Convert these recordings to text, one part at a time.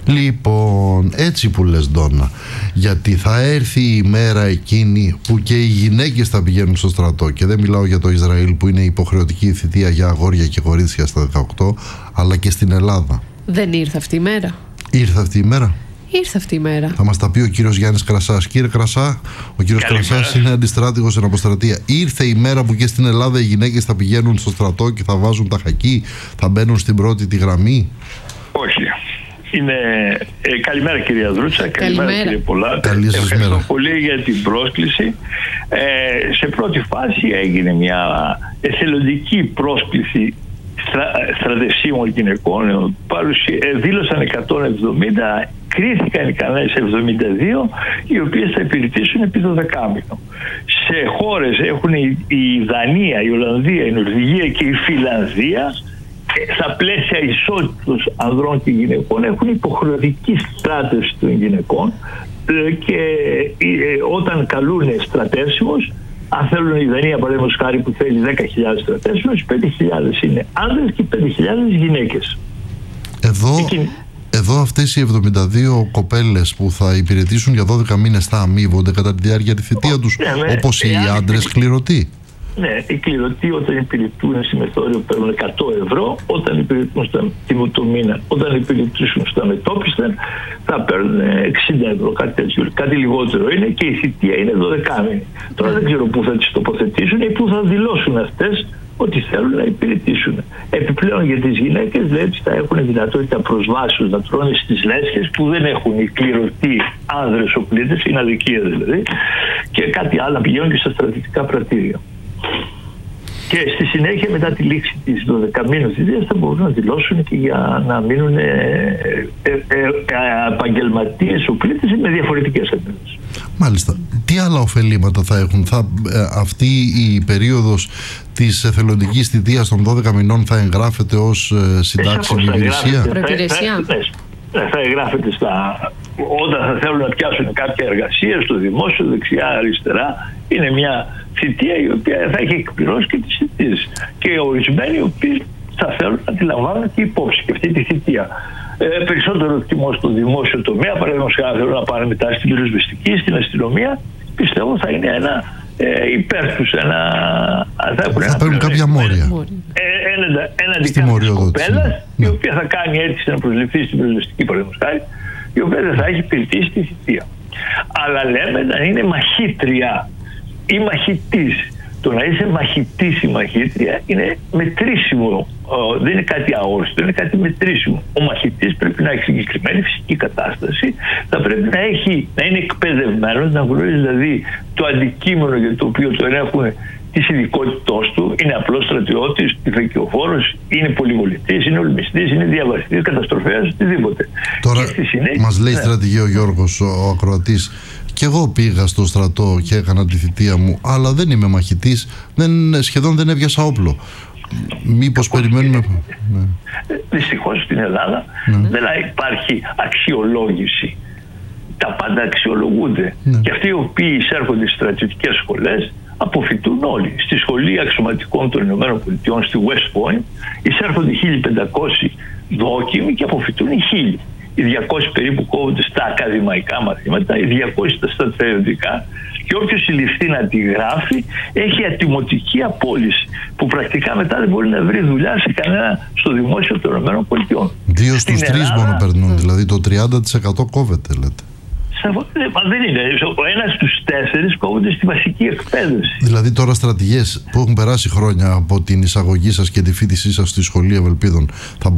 Λοιπόν, έτσι που λες, Ντόνα, γιατί θα έρθει η μέρα εκείνη που και οι γυναίκες θα πηγαίνουν στο στρατό, και δεν μιλάω για το Ισραήλ που είναι υποχρεωτική θητεία για αγόρια και κορίτσια στα 18, αλλά και στην Ελλάδα. Δεν ήρθε αυτή η μέρα? Ήρθε αυτή η μέρα. Ήρθε αυτή η μέρα. Θα μας τα πει ο κύριος Γιάννης Κρασάς. Κύριε Κρασά, ο κύριος Κρασάς είναι αντιστράτηγος στην αποστρατεία. Ήρθε η μέρα που και στην Ελλάδα οι γυναίκες θα πηγαίνουν στο στρατό και θα βάζουν τα χακί, θα μπαίνουν στην πρώτη τη γραμμή? Όχι. Καλημέρα κυρία Δρούτσα, καλημέρα κύριε Πολάτε. Ευχαριστώ πολύ για την πρόσκληση. Σε πρώτη φάση έγινε μια εθελοντική πρόσκληση στρατευσίμων γυναικών. Δήλωσαν 170, κρίθηκαν ικανές 72, οι οποίες θα υπηρετήσουν επί 12 μήνων. Σε χώρες έχουν η Δανία, η Ολλανδία, η Νορβηγία και η Φιλανδία, στα πλαίσια ισότητας ανδρών και γυναικών, έχουν υποχρεωτική στράτευση των γυναικών και όταν καλούν στρατεύσιμους, αν θέλουν η Δανία παραδείγματος χάρη που θέλει 10.000 στρατεύσιμους, 5.000 είναι άνδρες και 5.000 γυναίκες. Εδώ αυτές οι 72 κοπέλες που θα υπηρετήσουν για 12 μήνες θα αμείβονται κατά τη διάρκεια τη θητεία τους, όπως οι άντρες κληρωτοί? Ναι, οι κληρωτοί όταν υπηρετούν στη μεθόριο παίρνουν 100 ευρώ, όταν υπηρετούν το μήνα, όταν υπηρετήσουν στα μετόπιστα θα παίρνουν 60 ευρώ, κάτι τέτοιο. Κάτι λιγότερο είναι και η θητεία είναι 12 μήνες. Τώρα δεν ξέρω πού θα τις τοποθετήσουν ή πού θα δηλώσουν αυτές ότι θέλουν να υπηρετήσουν. Επιπλέον για τις γυναίκες λέει ότι θα έχουν δυνατότητα προσβάσεως να τρώνε στις λέσχες που δεν έχουν οι κληρωτοί άνδρες οπλίτες, είναι αδικία δηλαδή, και κάτι άλλο, πηγαίνουν και στα στρατιωτικά πρατήρια. Και στη συνέχεια μετά τη λήξη της 12 μήνων θητείας θα μπορούν να δηλώσουν και για να μείνουν επαγγελματίες οπλίτες με διαφορετικές αντίληψεις. Μάλιστα. Τι άλλα ωφελήματα θα έχουν? Αυτή η περίοδος της εθελοντικής θητείας των 12 μηνών θα εγγράφεται ως συντάξιμη υπηρεσία? Θα εγγράφεται όταν θα θέλουν να πιάσουν κάποια εργασία στο δημόσιο, δεξιά, αριστερά. Είναι μια θητεία η οποία θα έχει εκπληρώσει και τις θητείες. Και ορισμένοι οι οποίοι θα θέλουν να τη λαμβάνουν και υπόψη και αυτή τη θητεία. Περισσότερο εκτιμώ στο δημόσιο τομέα, παραδείγματος χάρη θέλουν να πάνε μετά στην πυροσβεστική, στην αστυνομία, πιστεύω θα είναι ένα υπέρ τους, θα παίρνουν κάποια μόρια. Ένα αντικατάσταση κοπέλας, η οποία θα κάνει αίτηση να προσληφθεί στην πυροσβεστική, παραδείγματος χάρη, η οποία δεν θα έχει υπηρετήσει τη θητεία. Αλλά λέμε να είναι μαχήτρια ή μαχητής. Το να είσαι μαχητής ή μαχήτρια είναι μετρήσιμο, δεν είναι κάτι αόριστο, είναι κάτι μετρήσιμο. Ο μαχητής πρέπει να έχει συγκεκριμένη φυσική κατάσταση, θα πρέπει να είναι εκπαιδευμένος, να γνωρίζει δηλαδή το αντικείμενο για το οποίο τον έχουν, της ειδικότητός του, είναι απλός στρατιώτης, τυφεκιοφόρος, είναι πολυμολητής, είναι ολμιστής, είναι διαβαστής, καταστροφέας, οτιδήποτε. Τώρα μας λέει στρατηγέ ο Γιώργος, ο ακροατής, και εγώ πήγα στο στρατό και έκανα τη θητεία μου, αλλά δεν είμαι μαχητής, σχεδόν δεν έβιασα όπλο. Μήπως περιμένουμε? Δυστυχώς στην Ελλάδα δεν υπάρχει αξιολόγηση. Τα πάντα αξιολογούνται. Και αυτοί οι οποίοι εισέρχονται στις στρατιωτικές σχολές αποφυτούν όλοι. Στη σχολή αξιωματικών των ΗΠΑ, στη West Point, εισέρχονται 1.500 δόκιμοι και αποφυτούν οι 1.000. Οι 200 περίπου κόβονται στα ακαδημαϊκά μαθήματα, οι 200 στα στρατιωτικά, και όποιος συλληφθεί να τη γράφει έχει ατιμωτική απόλυση που πρακτικά μετά δεν μπορεί να βρει δουλειά σε κανένα στο δημόσιο των ΗΠΑ. 2 στους 3 μόνο περνούν, δηλαδή το 30% κόβεται, λέτε. Δεν είναι. Ο 1 στους 4 κόβονται στη βασική εκπαίδευση. Δηλαδή τώρα στρατηγές που έχουν περάσει χρόνια από την εισαγωγή σας και τη φοιτησή σας στη Σχολή Ευελπίδων,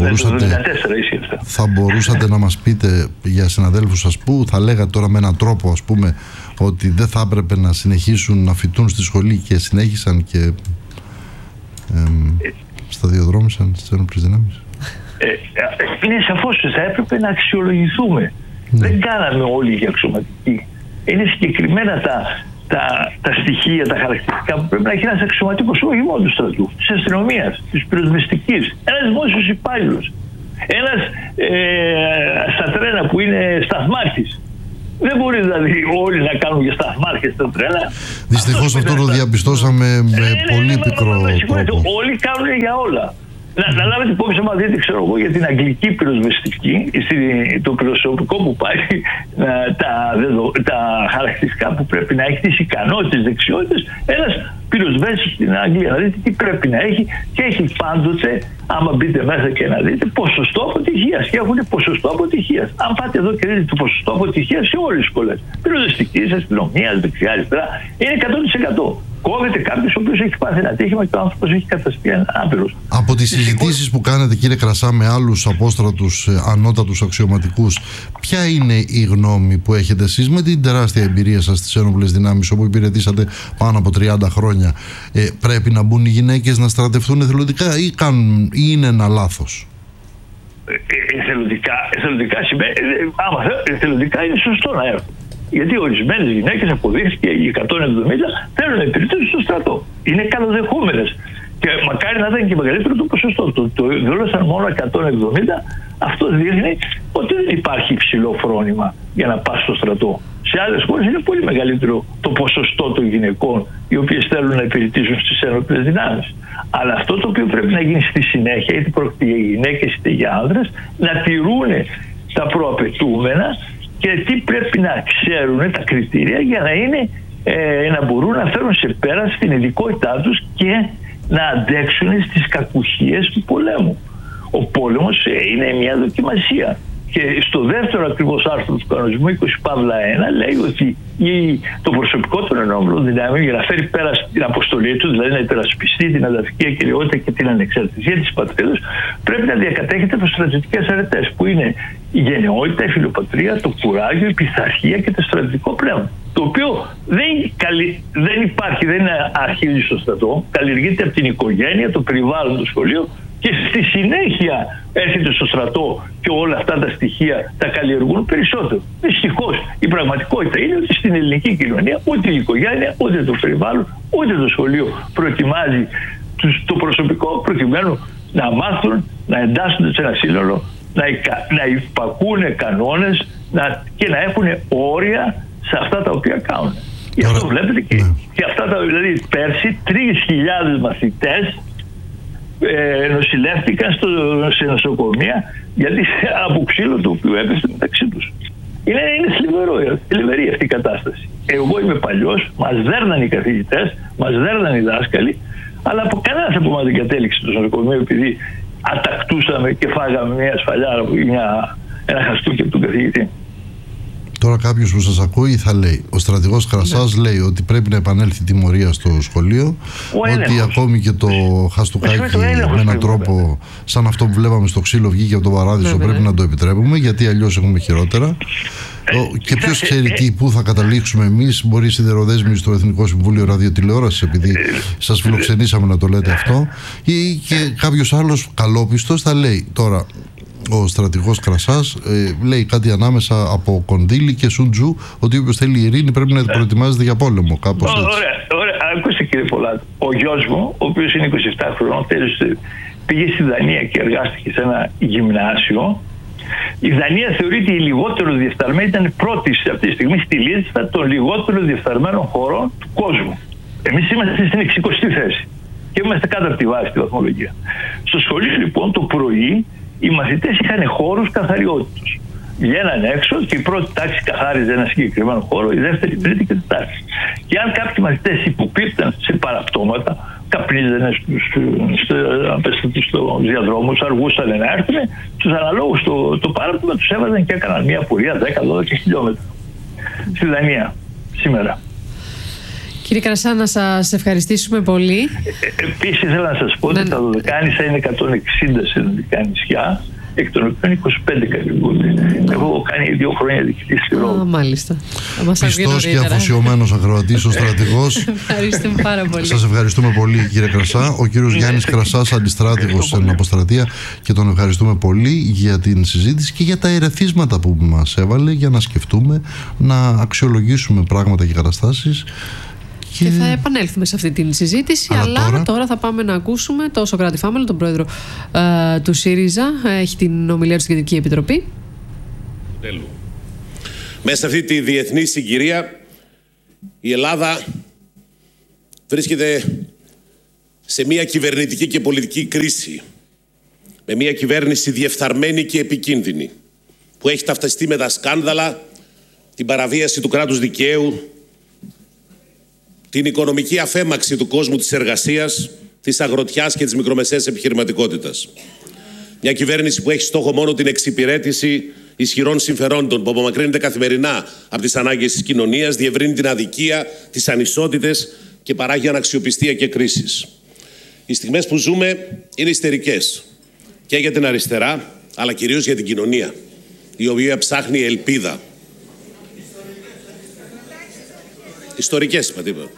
θα μπορούσατε να μας πείτε για συναδέλφους σας που θα λέγατε τώρα με έναν τρόπο, ας πούμε, ότι δεν θα έπρεπε να συνεχίσουν να φοιτούν στη σχολή και συνέχισαν και σταδιοδρόμησαν στις ένοπλες δυνάμεις? Είναι σαφώς ότι θα έπρεπε να αξιολογηθούμε. Δεν κάναμε όλοι για αξιωματικοί. Είναι συγκεκριμένα τα στοιχεία, τα χαρακτηριστικά που πρέπει να έχει ένας αξιωματικός, όχι μόνο του στρατού, της αστυνομίας, της πυροσβεστικής, ένας δημόσιος υπάλληλος, ένας στα τρένα που είναι σταθμάρχης. Δεν μπορεί δηλαδή όλοι να κάνουν για σταθμάρχες στα τρένα. Δυστυχώς αυτό το διαπιστώσαμε με πολύ πικρό τρόπο. Όλοι κάνουν για όλα. Να λάβετε υπόψη, άμα δείτε, ξέρω εγώ, για την αγγλική πυροσβεστική, το προσωπικό που πάει, τα χαρακτηριστικά που πρέπει να έχει, τις ικανότητες, δεξιότητες, ένας πυροσβέστης στην Αγγλία. Να δείτε τι πρέπει να έχει, και έχει πάντοτε, άμα μπείτε μέσα και να δείτε, ποσοστό αποτυχίας. Και έχουν ποσοστό αποτυχίας. Αν πάτε εδώ και δείτε το ποσοστό αποτυχίας σε όλες τις σχολές, πυροσβεστικής, αστυνομίας, δεξιά, αριστερά, είναι 100%. Κόβεται κάποιος ο οποίος έχει πάθει ένα ατύχημα και ο άνθρωπος έχει καταστεί άπειρος. Από τις συζητήσεις που κάνετε, κύριε Κρασά, με άλλους απόστρατους ανώτατους αξιωματικούς, ποια είναι η γνώμη που έχετε εσείς με την τεράστια εμπειρία σας στις ένοπλες δυνάμεις, όπου υπηρετήσατε πάνω από 30 χρόνια? Πρέπει να μπουν οι γυναίκες να στρατευτούν εθελοντικά ή είναι ένα λάθος? Εθελοντικά είναι σωστό να έρθουν. Γιατί ορισμένες γυναίκες, αποδείχθηκε, οι 170 θέλουν να υπηρετήσουν στο στρατό. Είναι καλοδεχόμενες. Και μακάρι να ήταν και μεγαλύτερο το ποσοστό. Το δήλωσαν μόνο 170. Αυτό δείχνει ότι δεν υπάρχει υψηλό φρόνημα για να πας στο στρατό. Σε άλλες χώρες είναι πολύ μεγαλύτερο το ποσοστό των γυναικών οι οποίες θέλουν να υπηρετήσουν στις ένοπλες δυνάμεις. Αλλά αυτό το οποίο πρέπει να γίνει στη συνέχεια, είτε πρόκειται για γυναίκες είτε για άνδρες, να τηρούν τα προαπαιτούμενα και τι πρέπει να ξέρουν, τα κριτήρια, για να είναι, να μπορούν να φέρουν σε πέρα στην ειδικότητά τους και να αντέξουν στις κακουχίες του πολέμου. Ο πόλεμος είναι μια δοκιμασία. Και στο δεύτερο ακριβώς άρθρο του κανονισμού 20/1 λέει ότι το προσωπικό των ενόπλων δυνάμεων, για να φέρει πέρα την αποστολή του, δηλαδή να υπερασπιστεί την εδαφική ακεραιότητα και την ανεξαρτησία της πατρίδας, πρέπει να διακατέχεται από στρατιωτικές αρετές, που είναι γενναιότητα, η φιλοπατρία, το κουράγιο, η πειθαρχία και το στρατιωτικό πνεύμα. Το οποίο δεν υπάρχει, δεν αρχίζει στο στρατό, καλλιεργείται από την οικογένεια, το περιβάλλον, το σχολείο, και στη συνέχεια έρχεται στο στρατό και όλα αυτά τα στοιχεία τα καλλιεργούν περισσότερο. Δυστυχώς η πραγματικότητα είναι ότι στην ελληνική κοινωνία ούτε η οικογένεια, ούτε το περιβάλλον, ούτε το σχολείο προετοιμάζει το προσωπικό προκειμένου να μάθουν, να εντάσσονται σε ένα σύνολο, να υπακούν κανόνες και να έχουν όρια σε αυτά τα οποία κάνουν. Γι' αυτό βλέπετε και αυτά δηλαδή πέρσι 3.000 μαθητές νοσηλεύτηκαν σε νοσοκομεία γιατί από ξύλο το οποίο έπεσε μεταξύ τους. Είναι θλιβερή αυτή η κατάσταση. Εγώ είμαι παλιός, μας δέρναν οι καθηγητές, μας δέρναν οι δάσκαλοι, αλλά κανένας από εμάς δεν κατέληξε στο νοσοκομείο επειδή ατακτούσαμε και φάγαμε μια σφαλιάρα, ένα χαστούκι από τον καθηγητή. Τώρα κάποιος που σας ακούει θα λέει, ο στρατηγός Κρασάς λέει ότι πρέπει να επανέλθει η τιμωρία στο σχολείο, ότι ακόμη και το χαστούκάκι με έναν τρόπο σαν αυτό που βλέπαμε στο ξύλο βγήκε από το παράδεισο, πρέπει να το επιτρέπουμε, γιατί αλλιώς έχουμε χειρότερα. Και ποιος ξέρει πού θα καταλήξουμε εμείς, μπορεί σιδεροδέσμοι στο Εθνικό Συμβούλιο Ραδιοτηλεόρασης, επειδή σας φιλοξενήσαμε να το λέτε αυτό, ή και κάποιος άλλος καλόπιστος θα λέει τώρα. Ο στρατηγός Κρασάς λέει κάτι ανάμεσα από κονδύλι και σουντζού, ότι όποιος θέλει ειρήνη πρέπει να προετοιμάζεται για πόλεμο, κάπως έτσι. Ωραία. Ακούστε κύριε Πολάτο, ο γιος μου, ο οποίος είναι 27 χρονών, πήγε στη Δανία και εργάστηκε σε ένα γυμνάσιο. Η Δανία θεωρείται η λιγότερο διεφθαρμένη, ήταν πρώτη αυτή τη στιγμή στη λίστα των λιγότερο διεφθαρμένων χωρών του κόσμου. Εμείς είμαστε στην 60η θέση και είμαστε κάτω από τη βάση στη βαθμολογία. Στο σχολείο λοιπόν το πρωί οι μαθητές είχαν χώρους καθαριότητας. Βγαίνανε έξω και η πρώτη τάξη καθάριζε ένα συγκεκριμένο χώρο, η δεύτερη, η τρίτη και η τετάρτη. Και αν κάποιοι μαθητές υποπίπταν σε παραπτώματα, καπνίζανε στους διαδρόμους, αργούσαν να έρθουν, τους αναλόγους το παράπτωμα τους έβαζαν και έκαναν μια πορεία 10-12 χιλιόμετρα στη Δανία σήμερα. Κύριε Κρασά, να σας ευχαριστήσουμε πολύ. Επίσης ήθελα να σας πω ότι τα Δωδεκάνησα είναι 160 συνολικά νησιά, εκ των οποίων 25 κατηγορούνται. Εγώ έχω κάνει 2 χρόνια διοικητή στη Ρώμη. Μάλιστα. Πιστός και αφοσιωμένος ακροατής ο στρατηγός. Ευχαριστούμε πάρα πολύ. Σας ευχαριστούμε πολύ κύριε Κρασά. Ο κύριος Γιάννης Κρασάς, αντιστράτηγος στην αποστρατεία, και τον ευχαριστούμε πολύ για την συζήτηση και για τα ερεθίσματα που μας έβαλε για να σκεφτούμε, να αξιολογήσουμε πράγματα και καταστάσεις. Και θα επανέλθουμε σε αυτή την συζήτηση, αλλά τώρα θα πάμε να ακούσουμε τον Σωκράτη Φάμελο, τον πρόεδρο του ΣΥΡΙΖΑ. Έχει την ομιλία του στην Κεντρική Επιτροπή. Μέσα σε αυτή τη διεθνή συγκυρία η Ελλάδα βρίσκεται σε μια κυβερνητική και πολιτική κρίση. με μια κυβέρνηση διεφθαρμένη και επικίνδυνη, που έχει ταυτιστεί με τα σκάνδαλα, την παραβίαση του κράτους δικαίου, την οικονομική αφέμαξη του κόσμου της εργασίας, της αγροτιάς και της μικρομεσαίας επιχειρηματικότητας. Μια κυβέρνηση που έχει στόχο μόνο την εξυπηρέτηση ισχυρών συμφερόντων, που απομακρύνεται καθημερινά από τις ανάγκες της κοινωνίας, διευρύνει την αδικία, τις ανισότητες και παράγει αναξιοπιστία και κρίσεις. Οι στιγμές που ζούμε είναι ιστερικές και για την αριστερά, αλλά κυρίως για την κοινωνία, η οποία ψάχνει ελπίδα. Ιστορικές, είπα τίποτα.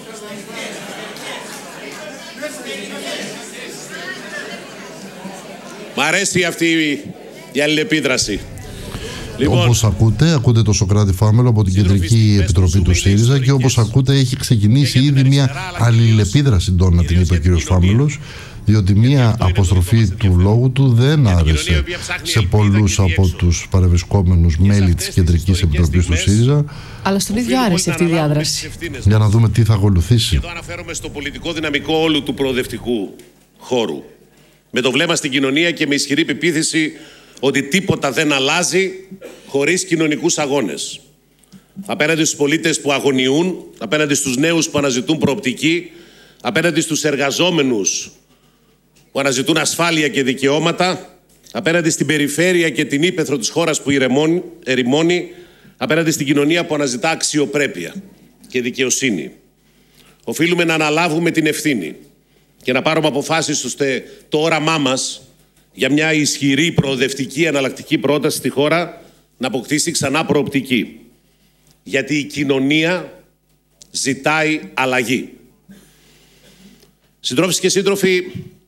Μ' αρέσει αυτή η αλληλεπίδραση. Λοιπόν, όπως ακούτε το Σωκράτη Φάμελο από την Κεντρική Επιτροπή του ΣΥΡΙΖΑ και όπως ακούτε έχει ξεκινήσει ήδη μια αλληλεπίδραση, Ντόνα, την είπε ο κύριος Φάμελος, διότι μια αποστροφή του λόγου του δεν άρεσε σε πολλούς από τους παρευρισκόμενους μέλη της Κεντρικής Επιτροπής του ΣΥΡΙΖΑ. Αλλά στον ίδιο άρεσε αυτή η διάδραση. Για να δούμε τι θα ακολουθήσει. Εδώ αναφέρομαι στο πολιτικό δυναμικό όλου του προοδευτικού χώρου. Με το βλέμμα στην κοινωνία και με ισχυρή πεποίθηση ότι τίποτα δεν αλλάζει χωρίς κοινωνικούς αγώνες. Απέναντι στους πολίτες που αγωνιούν, απέναντι στους νέους που αναζητούν προοπτική, απέναντι στους εργαζόμενους που αναζητούν ασφάλεια και δικαιώματα, απέναντι στην περιφέρεια και την ύπαιθρο της χώρας που ερημώνει, απέναντι στην κοινωνία που αναζητά αξιοπρέπεια και δικαιοσύνη. Οφείλουμε να αναλάβουμε την ευθύνη και να πάρουμε αποφάσεις ώστε το όραμά μας για μια ισχυρή, προοδευτική, εναλλακτική πρόταση στη χώρα να αποκτήσει ξανά προοπτική. Γιατί η κοινωνία ζητάει αλλαγή. Συντρόφισσες και σύντροφοι,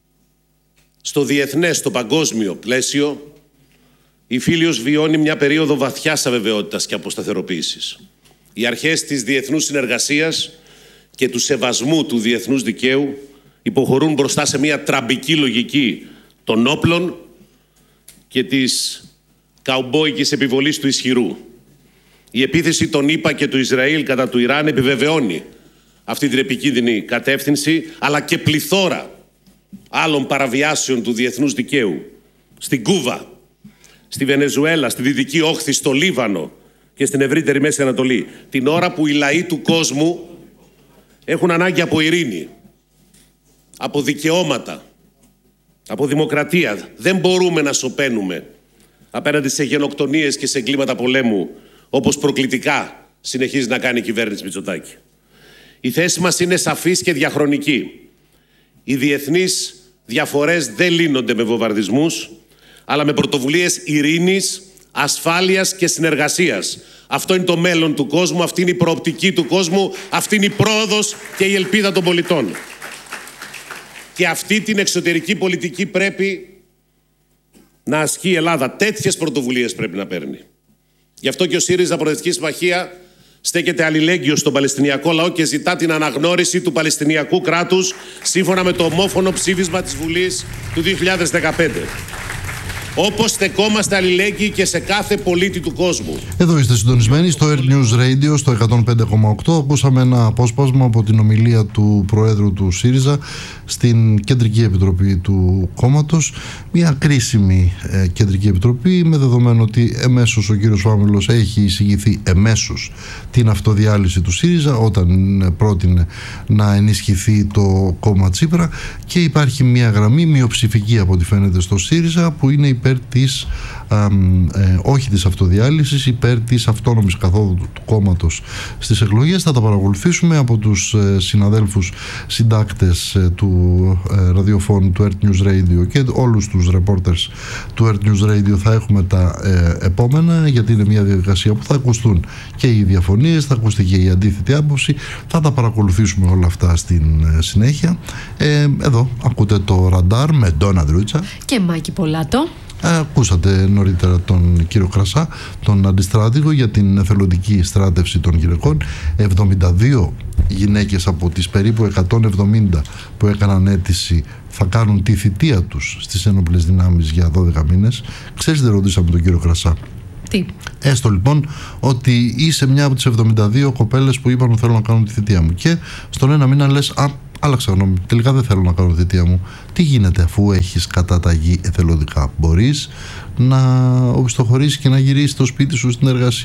στο διεθνές, στο παγκόσμιο πλαίσιο, η Φίλιος βιώνει μια περίοδο βαθιάς αβεβαιότητας και αποσταθεροποίησης. Οι αρχές της διεθνούς συνεργασίας και του σεβασμού του διεθνούς δικαίου υποχωρούν μπροστά σε μια τραμπική λογική των όπλων και της καουμπόικης επιβολής του ισχυρού. Η επίθεση των ΗΠΑ και του Ισραήλ κατά του Ιράν επιβεβαιώνει αυτή την επικίνδυνη κατεύθυνση, αλλά και πληθώρα άλλων παραβιάσεων του διεθνούς δικαίου. Στην Κούβα, στη Βενεζουέλα, στη Δυτική Όχθη, στο Λίβανο και στην ευρύτερη Μέση Ανατολή. Την ώρα που οι λαοί του κόσμου έχουν ανάγκη από ειρήνη, από δικαιώματα, από δημοκρατία. Δεν μπορούμε να σωπαίνουμε απέναντι σε γενοκτονίες και σε εγκλήματα πολέμου, όπως προκλητικά συνεχίζει να κάνει η κυβέρνηση Μητσοτάκη. Η θέση μας είναι σαφής και διαχρονική. Οι διεθνείς διαφορές δεν λύνονται με βομβαρδισμούς, αλλά με πρωτοβουλίες ειρήνης, ασφάλειας και συνεργασίας. Αυτό είναι το μέλλον του κόσμου, αυτή είναι η προοπτική του κόσμου, αυτή είναι η πρόοδος και η ελπίδα των πολιτών. Και αυτή την εξωτερική πολιτική πρέπει να ασκεί η Ελλάδα. Τέτοιες πρωτοβουλίες πρέπει να παίρνει. Γι' αυτό και ο ΣΥΡΙΖΑ Προοδευτική Συμμαχία στέκεται αλληλέγγυος στον Παλαιστινιακό λαό και ζητά την αναγνώριση του Παλαιστινιακού κράτους σύμφωνα με το ομόφωνο ψήφισμα της Βουλής του 2015. Όπως στεκόμαστε αλληλέγγυοι και σε κάθε πολίτη του κόσμου. Εδώ είστε συντονισμένοι στο Earth News Radio στο 105,8. Ακούσαμε ένα απόσπασμα από την ομιλία του Προέδρου του ΣΥΡΙΖΑ στην Κεντρική Επιτροπή του κόμματος. Μια κρίσιμη Κεντρική Επιτροπή, με δεδομένο ότι εμέσως ο κύριος Φάμελος έχει εισηγηθεί εμέσως την αυτοδιάλυση του ΣΥΡΙΖΑ όταν πρότεινε να ενισχυθεί το κόμμα Τσίπρα, και υπάρχει μια γραμμή μειοψηφική από ό,τι φαίνεται στο ΣΥΡΙΖΑ που είναι υπέρ της όχι της αυτοδιάλυσης, υπέρ της αυτόνομης καθόδου του κόμματος στις εκλογές. Θα τα παρακολουθήσουμε από τους συναδέλφους συντάκτες του ραδιοφώνου του Earth News Radio και όλους τους reporters του Earth News Radio. Θα έχουμε τα επόμενα, γιατί είναι μια διαδικασία που θα ακουστούν και οι διαφωνίες, θα ακουστεί και η αντίθετη άποψη. Θα τα παρακολουθήσουμε όλα αυτά στην συνέχεια. Εδώ ακούτε το Ραντάρ με Ντόνα Δρούτσα και Μάκη Πολάτο. Ακούσατε νωρίτερα τον κύριο Κρασά, τον αντιστράτηγο για την εθελοντική στράτευση των γυναικών. 72 γυναίκες από τις περίπου 170 που έκαναν αίτηση θα κάνουν τη θητεία τους στις ένοπλες δυνάμεις για 12 μήνες. Ξέρεις, δεν ρωτήσαμε τον κύριο Κρασά. Τι? Έστω λοιπόν ότι είσαι μια από τις 72 κοπέλες που είπαν ότι θέλω να κάνω τη θητεία μου, και στον ένα μήνα λες άλλαξα γνώμη. Τελικά δεν θέλω να κάνω τη θητεία μου. Τι γίνεται αφού έχεις καταταγή εθελοντικά? Μπορείς να οπισθοχωρήσεις και να γυρίσεις στο σπίτι σου στην εργασία.